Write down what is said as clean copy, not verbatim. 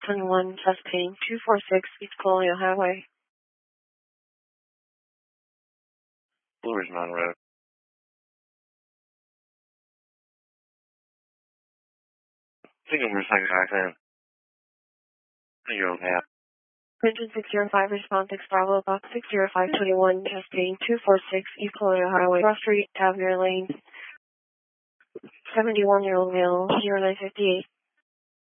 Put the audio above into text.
21, testing 246 East Colonial Highway. Blue Ridge Mountain Road. Single motorcycle accident. You're on tap. Engine 605, response 6 Bravo, box 60521, testing 246 East Colonial Highway, Cross Street, Tavernier Lane. 71-year-old male, 0958.